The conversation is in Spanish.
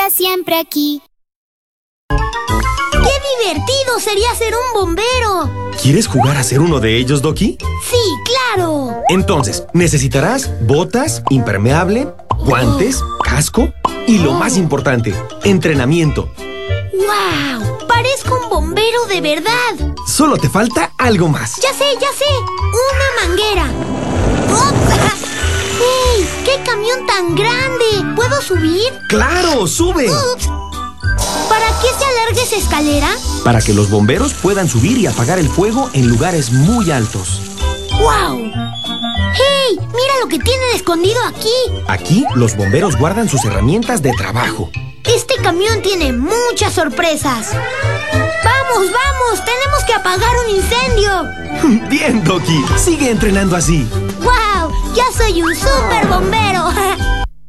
siempre aquí. ¡Qué divertido sería ser un bombero! ¿Quieres jugar a ser uno de ellos, Doki? ¡Sí, claro! Entonces, necesitarás botas, impermeable, guantes, casco y lo más importante, entrenamiento. ¡Wow! ¡Parezco un bombero de verdad! Solo te falta algo más. ¡Ya sé, ya sé! ¡Una manguera! ¡Ups! ¡Ey! ¡Qué camión tan grande! ¿Puedo subir? ¡Claro! ¡Sube! ¡Ups! ¿Para qué se alarga esa escalera? Para que los bomberos puedan subir y apagar el fuego en lugares muy altos. ¡Wow! ¡Hey! ¡Mira lo que tienen escondido aquí! Aquí, los bomberos guardan sus herramientas de trabajo. Este camión tiene muchas sorpresas. ¡Vamos, vamos! ¡Tenemos que apagar un incendio! Bien, Doki. Sigue entrenando así. ¡Wow! ¡Ya soy un super bombero!